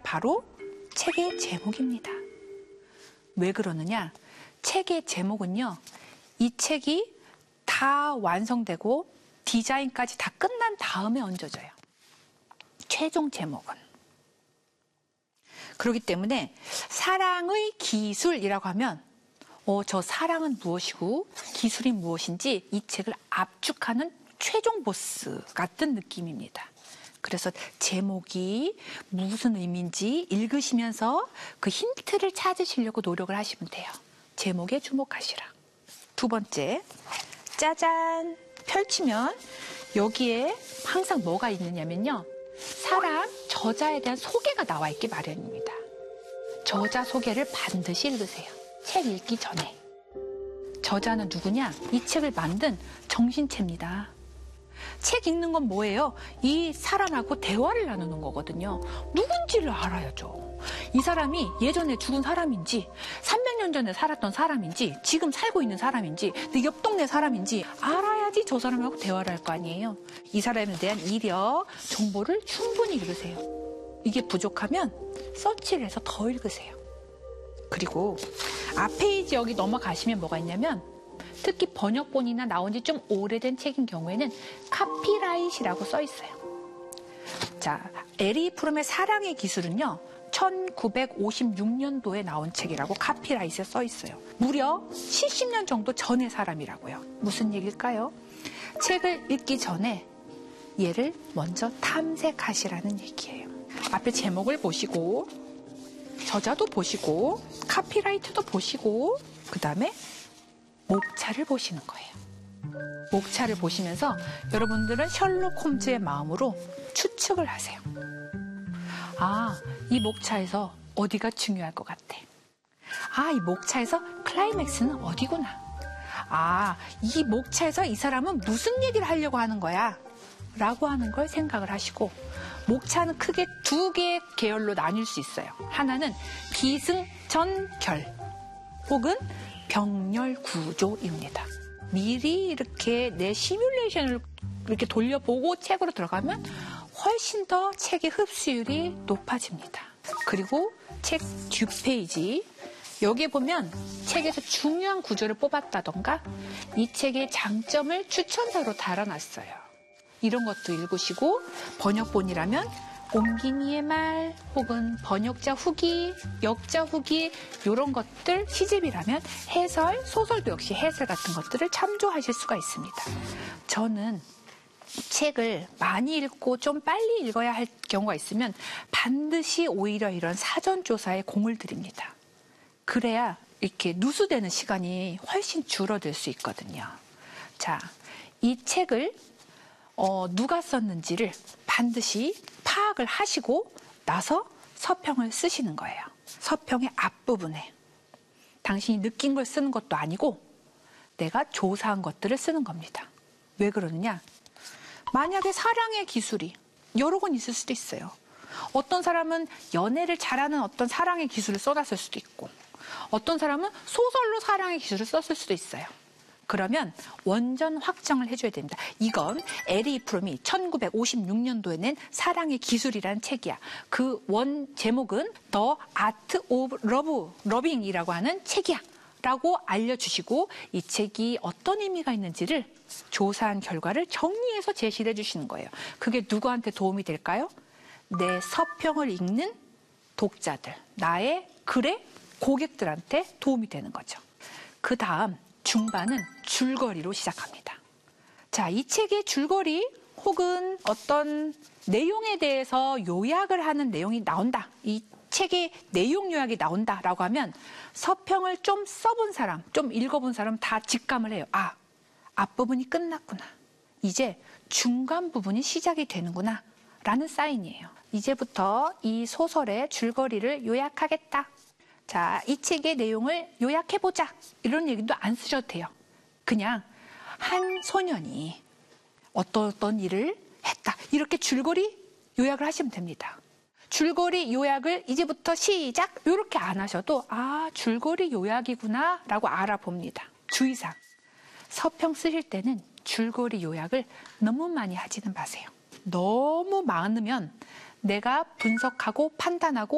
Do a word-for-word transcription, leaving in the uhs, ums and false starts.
바로 책의 제목입니다. 왜 그러느냐? 책의 제목은요, 이 책이 다 완성되고 디자인까지 다 끝난 다음에 얹어져요. 최종 제목은. 그렇기 때문에 사랑의 기술이라고 하면 어, 저 사랑은 무엇이고 기술이 무엇인지 이 책을 압축하는 최종 보스 같은 느낌입니다. 그래서 제목이 무슨 의미인지 읽으시면서 그 힌트를 찾으시려고 노력을 하시면 돼요. 제목에 주목하시라. 두 번째, 짜잔! 펼치면 여기에 항상 뭐가 있느냐면요. 사람, 저자에 대한 소개가 나와 있기 마련입니다. 저자 소개를 반드시 읽으세요. 책 읽기 전에. 저자는 누구냐? 이 책을 만든 정신체입니다. 책 읽는 건 뭐예요? 이 사람하고 대화를 나누는 거거든요. 누군지를 알아야죠. 이 사람이 예전에 죽은 사람인지, 삼백 년 전에 살았던 사람인지, 지금 살고 있는 사람인지, 내 옆 동네 사람인지 알아야지 저 사람하고 대화를 할 거 아니에요. 이 사람에 대한 이력, 정보를 충분히 읽으세요. 이게 부족하면 서치를 해서 더 읽으세요. 그리고 앞 페이지 여기 넘어가시면 뭐가 있냐면, 특히 번역본이나 나온 지 좀 오래된 책인 경우에는 카피라이트라고 써 있어요. 자, 에리 프롬의 사랑의 기술은요, 천구백오십육 년도에 나온 책이라고 카피라이트에 써 있어요. 무려 칠십 년 정도 전의 사람이라고요. 무슨 얘기일까요? 책을 읽기 전에 얘를 먼저 탐색하시라는 얘기예요. 앞에 제목을 보시고, 저자도 보시고, 카피라이트도 보시고, 그 다음에 목차를 보시는 거예요. 목차를 보시면서 여러분들은 셜록 홈즈의 마음으로 추측을 하세요. 아, 이 목차에서 어디가 중요할 것 같아. 아, 이 목차에서 클라이맥스는 어디구나. 아, 이 목차에서 이 사람은 무슨 얘기를 하려고 하는 거야. 라고 하는 걸 생각을 하시고, 목차는 크게 두 개의 계열로 나뉠 수 있어요. 하나는 기승전결 혹은 병렬 구조입니다. 미리 이렇게 내 시뮬레이션을 이렇게 돌려보고 책으로 들어가면 훨씬 더 책의 흡수율이 높아집니다. 그리고 책 뒷페이지, 여기에 보면 책에서 중요한 구조를 뽑았다던가 이 책의 장점을 추천사로 달아놨어요. 이런 것도 읽으시고, 번역본이라면 옹기니의 말 혹은 번역자 후기, 역자 후기, 이런 것들, 시집이라면 해설, 소설도 역시 해설 같은 것들을 참조하실 수가 있습니다. 저는 책을 많이 읽고 좀 빨리 읽어야 할 경우가 있으면 반드시 오히려 이런 사전조사에 공을 들입니다. 그래야 이렇게 누수되는 시간이 훨씬 줄어들 수 있거든요. 자, 이 책을 어, 누가 썼는지를 반드시 파악을 하시고 나서 서평을 쓰시는 거예요. 서평의 앞부분에 당신이 느낀 걸 쓰는 것도 아니고 내가 조사한 것들을 쓰는 겁니다. 왜 그러느냐? 만약에 사랑의 기술이 여러 권 있을 수도 있어요. 어떤 사람은 연애를 잘하는 어떤 사랑의 기술을 써놨을 수도 있고, 어떤 사람은 소설로 사랑의 기술을 썼을 수도 있어요. 그러면 원전 확정을 해줘야 됩니다. 이건 에리 프롬이 천구백오십육 년도에 낸 사랑의 기술이라는 책이야. 그 원 제목은 The Art of Love, Loving이라고 하는 책이야 라고 알려주시고, 이 책이 어떤 의미가 있는지를 조사한 결과를 정리해서 제시를 해주시는 거예요. 그게 누구한테 도움이 될까요? 내 서평을 읽는 독자들, 나의 글의 고객들한테 도움이 되는 거죠. 그 다음 중반은 줄거리로 시작합니다. 자, 이 책의 줄거리 혹은 어떤 내용에 대해서 요약을 하는 내용이 나온다. 이 책의 내용 요약이 나온다라고 하면 서평을 좀 써본 사람, 좀 읽어본 사람 다 직감을 해요. 아, 앞부분이 끝났구나. 이제 중간 부분이 시작이 되는구나 라는 사인이에요. 이제부터 이 소설의 줄거리를 요약하겠다. 자, 이 책의 내용을 요약해보자. 이런 얘기도 안 쓰셔도 돼요. 그냥 한 소년이 어떤 어떤 일을 했다. 이렇게 줄거리 요약을 하시면 됩니다. 줄거리 요약을 이제부터 시작. 이렇게 안 하셔도 아, 줄거리 요약이구나 라고 알아봅니다. 주의사항. 서평 쓰실 때는 줄거리 요약을 너무 많이 하지는 마세요. 너무 많으면 내가 분석하고 판단하고